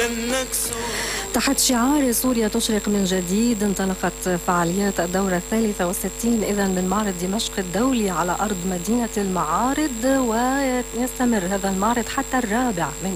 تحت شعار سوريا تشرق من جديد انطلقت فعاليات الدورة 63 إذن من معرض دمشق الدولي على أرض مدينة المعارض، ويستمر هذا المعرض حتى 4